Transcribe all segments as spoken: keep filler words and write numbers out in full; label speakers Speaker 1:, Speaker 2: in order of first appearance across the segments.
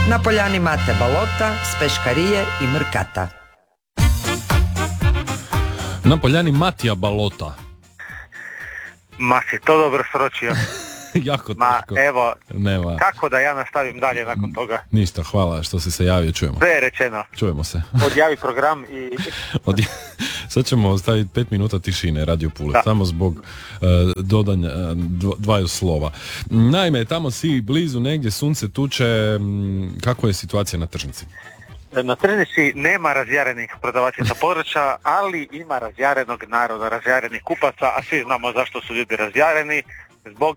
Speaker 1: Na poljani Mate Balota, s Peškarije i Mrkata.
Speaker 2: Na poljani Matija Balota.
Speaker 3: Ma si to dobro sročio.
Speaker 2: Jako
Speaker 3: Ma
Speaker 2: teško.
Speaker 3: evo,
Speaker 2: Nema.
Speaker 3: kako da ja nastavim dalje nakon toga?
Speaker 2: Ništa, hvala što si se javio, čujemo.
Speaker 3: Sve je rečeno.
Speaker 2: Čujemo se.
Speaker 3: Odjavi program i...
Speaker 2: Odja... Sad ćemo ostaviti pet minuta tišine Radio Pule,
Speaker 3: da.
Speaker 2: samo zbog uh, dodanja uh, dva, dvaju slova. Naime, tamo si blizu negdje, sunce tuče, m, kako je situacija na tržnici?
Speaker 3: Na tržnici nema razjarenih prodavačica područja, ali ima razjarenog naroda, razjarenih kupaca, a svi znamo zašto su ljudi razjareni, zbog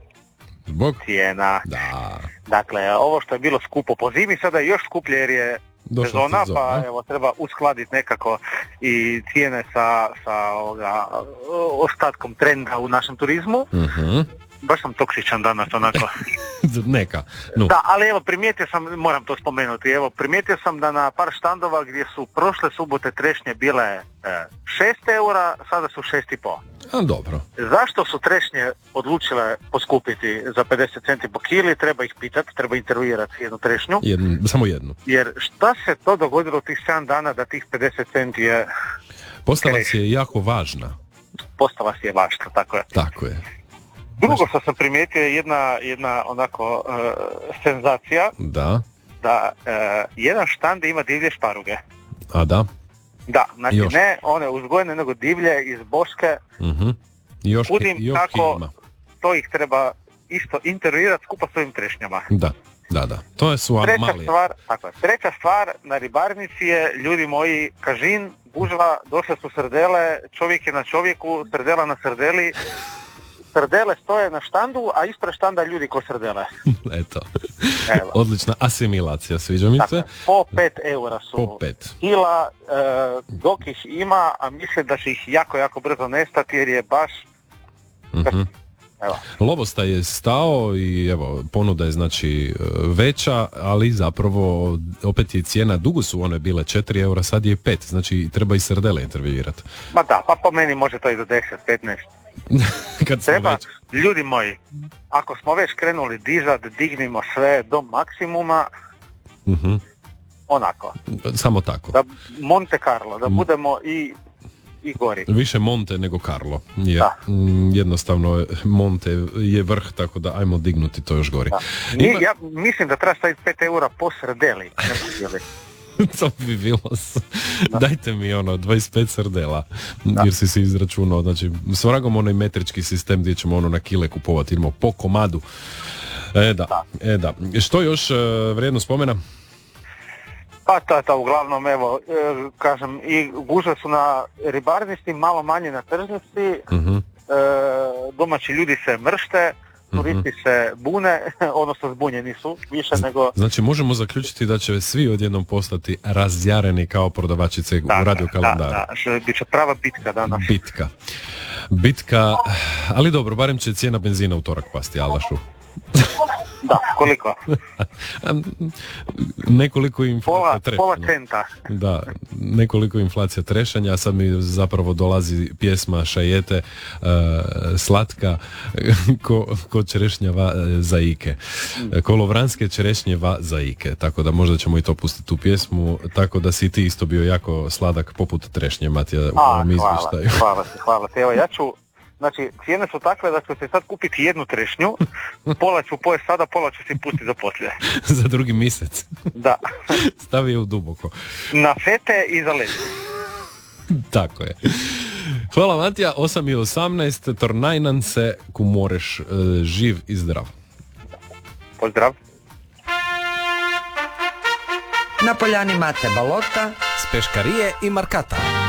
Speaker 2: Zbog?
Speaker 3: cijena.
Speaker 2: Da.
Speaker 3: Dakle, ovo što je bilo skupo po zimi, sada je još skuplje jer je
Speaker 2: Došla
Speaker 3: sezona,
Speaker 2: sezona,
Speaker 3: pa
Speaker 2: a?
Speaker 3: evo, treba uskladiti nekako i cijene sa, sa ovoga, ostatkom trenda u našem turizmu.
Speaker 2: Uh-huh.
Speaker 3: Baš sam toksičan danas, onako.
Speaker 2: Neka. No.
Speaker 3: Da, ali evo, primijetio sam, moram to spomenuti, evo, primijetio sam da na par štandova gdje su prošle subote trešnje bile e, šest eura, sada su šest i pol.
Speaker 2: A dobro.
Speaker 3: Zašto su trešnje odlučile poskupiti za pedeset centi po kili, treba ih pitati, treba intervjuirati jednu trešnju.
Speaker 2: Jednu, samo jednu.
Speaker 3: Jer šta se to dogodilo u tih sedam dana da tih pedeset centi je...
Speaker 2: Postala si je jako važna.
Speaker 3: Postala si je važna, tako je.
Speaker 2: Tako je.
Speaker 3: Drugo što sam primijetio je jedna, jedna onako uh, senzacija,
Speaker 2: Da.
Speaker 3: da uh, jedan štand ima divlje šparuge.
Speaker 2: A da?
Speaker 3: Da, znači
Speaker 2: Još.
Speaker 3: ne one uzgojene, nego divlje iz Boške.
Speaker 2: Uh-huh. Još,
Speaker 3: Kudim
Speaker 2: još
Speaker 3: kako
Speaker 2: ima.
Speaker 3: to ih treba isto intervjuirati skupa s ovim trešnjama.
Speaker 2: Da, da, da. To je su
Speaker 3: Treća
Speaker 2: anomalije.
Speaker 3: stvar, tako je, treća stvar na ribarnici je, ljudi moji, kažin, gužva, došle su srdele, čovjek je na čovjeku, srdela na srdeli. Srdele stoje na štandu, a ispred štanda ljudi ko srdele.
Speaker 2: Eto.
Speaker 3: Evo.
Speaker 2: Odlična asimilacija, sviđa mi se.
Speaker 3: Dakle, po pet eura su
Speaker 2: Po pet.
Speaker 3: kila, e, dok ih ima, a mislim da će ih jako, jako brzo nestati jer je baš...
Speaker 2: Uh-huh.
Speaker 3: Evo.
Speaker 2: Lobosta je stao i evo, ponuda je znači veća, ali zapravo opet je cijena, dugo su one bile četiri eura, sad je pet, znači treba i srdele intervjuirati.
Speaker 3: Ma da, pa po meni može to i do deset, petnaest.
Speaker 2: Kad smo
Speaker 3: Treba,
Speaker 2: već...
Speaker 3: ljudi moji, ako smo već krenuli dizat, dignimo sve do maksimuma,
Speaker 2: Uh-huh.
Speaker 3: onako,
Speaker 2: Samo tako.
Speaker 3: da Monte Carlo, da budemo i, i gori.
Speaker 2: Više Monte nego Carlo. Jer,
Speaker 3: Da.
Speaker 2: mm, jednostavno Monte je vrh, tako da ajmo dignuti to još gori.
Speaker 3: Da. Ni,
Speaker 2: Ima-
Speaker 3: ja mislim da treba staviti pet eura po srdeli. Ne po kili.
Speaker 2: To bi bilo s... Dajte mi ono dvadeset pet srdela,
Speaker 3: Da.
Speaker 2: jer si si izračunao, znači s vragom onaj metrički sistem gdje ćemo ono na kile kupovati, idemo po komadu. E da,
Speaker 3: Da.
Speaker 2: e da. Što još e, vrijedno spomena?
Speaker 3: Pa ta, ta, uglavnom, evo, e, kažem, i gužve su na ribarnici, malo manje na tržnici,
Speaker 2: Uh-huh.
Speaker 3: e, domaći ljudi se mršte, turisti se bune, odnosno zbunjeni su, više nego...
Speaker 2: Znači možemo zaključiti da će svi odjednom postati razjareni kao prodavačice u radio kalendaru.
Speaker 3: Da, da, što bit će prava bitka danas.
Speaker 2: Bitka. Bitka, ali dobro, barem će cijena benzina utorak pasti, Alašu.
Speaker 3: Da, koliko?
Speaker 2: Nekoliko inflacija
Speaker 3: Pola,
Speaker 2: trešanja.
Speaker 3: pola centa.
Speaker 2: Da, nekoliko inflacija trešanja, a sad mi zapravo dolazi pjesma Šajete, uh, slatka, ko, ko čerešnjava zaike. Kolovranske čerešnjeva zaike, tako da možda ćemo i to pustiti tu pjesmu, tako da si ti isto bio jako sladak poput trešnje, Matija, u
Speaker 3: A,
Speaker 2: ovom
Speaker 3: hvala,
Speaker 2: izvještaju.
Speaker 3: hvala ti, hvala ti. Evo, ja ću, znači, cijene su takve da ću se sad kupiti jednu trešnju, pola ću pojesti sada, pola ću si pustiti za poslije.
Speaker 2: Za drugi mjesec.
Speaker 3: Da.
Speaker 2: Stavi je u duboko.
Speaker 3: Na fete i za leđe.
Speaker 2: Tako je. Hvala Matija, osam i osamnaest, tornajnan se kumoreš, e, živ i zdrav.
Speaker 3: Pozdrav.
Speaker 1: Na poljani Mate Balota,
Speaker 4: S Peškarije i Markata.